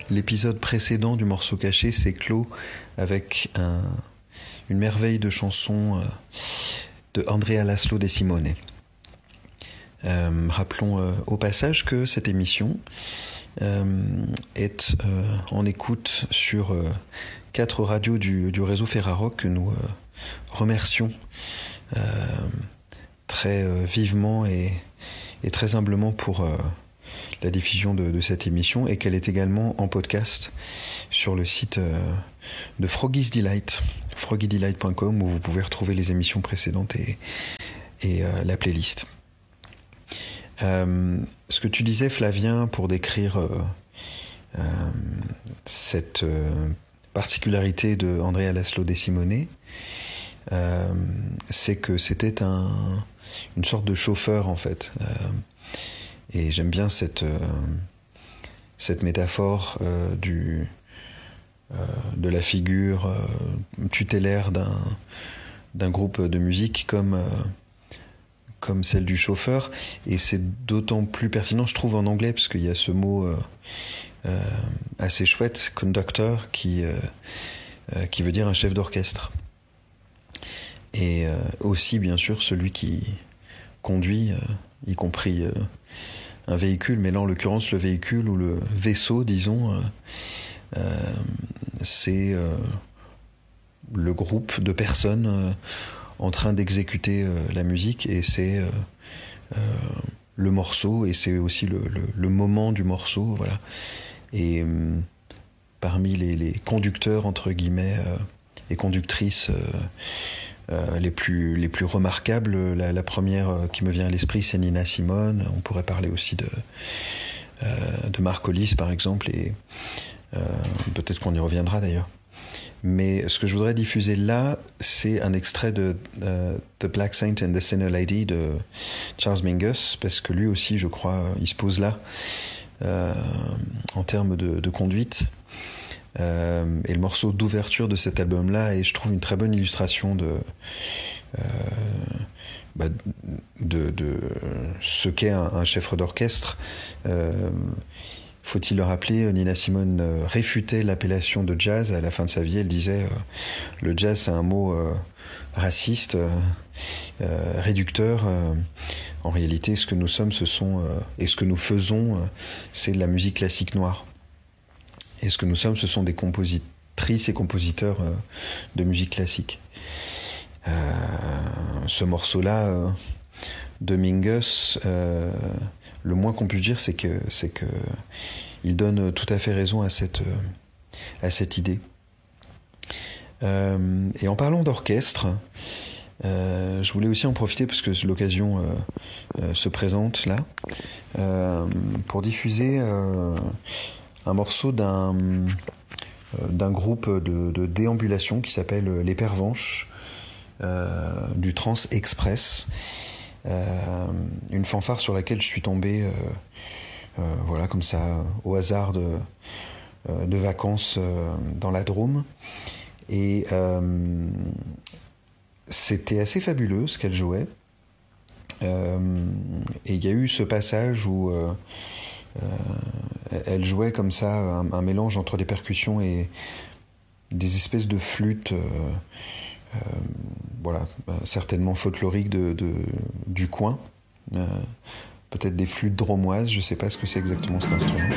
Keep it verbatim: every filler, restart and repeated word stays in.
l'épisode précédent du morceau caché s'est clos avec un, une merveille de chanson de Andrea Laszlo De Simone. Euh, rappelons euh, au passage que cette émission euh, est euh, en écoute sur euh, quatre radios du, du réseau Ferrarock que nous euh, remercions euh, très euh, vivement et, et très humblement pour euh, la diffusion de, de cette émission, et qu'elle est également en podcast sur le site euh, de Froggy's Delight, froggy delight point com, où vous pouvez retrouver les émissions précédentes et, et euh, la playlist. Euh, ce que tu disais, Flavien, pour décrire euh, euh, cette euh, particularité de Andrea Laszlo De Simone, euh, c'est que c'était un, une sorte de chauffeur en fait. Euh, et j'aime bien cette, euh, cette métaphore euh, du, euh, de la figure euh, tutélaire d'un, d'un groupe de musique comme... Euh, comme celle du chauffeur, et c'est d'autant plus pertinent, je trouve, en anglais, parce qu'il y a ce mot euh, euh, assez chouette, conductor, qui, euh, euh, qui veut dire un chef d'orchestre. Et euh, aussi, bien sûr, celui qui conduit, euh, y compris euh, un véhicule, mais là, en l'occurrence, le véhicule ou le vaisseau, disons, euh, euh, c'est euh, le groupe de personnes euh, en train d'exécuter euh, la musique, et c'est euh, euh, le morceau, et c'est aussi le, le, le moment du morceau, voilà. Et euh, parmi les, les conducteurs, entre guillemets, euh, et conductrices euh, euh, les, plus, les plus remarquables, la, la première euh, qui me vient à l'esprit, c'est Nina Simone. On pourrait parler aussi de, euh, de Marcolis, par exemple, et euh, peut-être qu'on y reviendra d'ailleurs. Mais ce que je voudrais diffuser là, c'est un extrait de uh, The Black Saint and the Sinner Lady de Charles Mingus, parce que lui aussi, je crois, il se pose là euh, en termes de, de conduite. Euh, et le morceau d'ouverture de cet album-là est, je trouve, une très bonne illustration de, euh, bah, de, de ce qu'est un, un chef d'orchestre. Euh, Faut-il le rappeler, Nina Simone euh, réfutait l'appellation de jazz à la fin de sa vie. Elle disait euh, le jazz, c'est un mot euh, raciste, euh, euh, réducteur. Euh, en réalité, ce que nous sommes, ce sont euh, et ce que nous faisons, euh, c'est de la musique classique noire. Et ce que nous sommes, ce sont des compositrices et compositeurs euh, de musique classique. Euh, ce morceau-là euh, de Mingus. Euh, Le moins qu'on puisse dire, c'est que, c'est que il donne tout à fait raison à cette, à cette idée. Euh, et en parlant d'orchestre, euh, je voulais aussi en profiter, parce que l'occasion euh, euh, se présente là, euh, pour diffuser euh, un morceau d'un, euh, d'un groupe de, de déambulation qui s'appelle Les Pervenches, euh, du Trans Express. Euh, une fanfare sur laquelle je suis tombé euh, euh, voilà, comme ça, au hasard de, euh, de vacances euh, dans la Drôme, et euh, c'était assez fabuleux ce qu'elle jouait. Euh, et il y a eu ce passage où euh, euh, elle jouait comme ça un, un mélange entre des percussions et des espèces de flûtes euh, Euh, voilà, euh, certainement folklorique de, de, du coin, euh, peut-être des flûtes dromoises, je ne sais pas ce que c'est exactement cet instrument.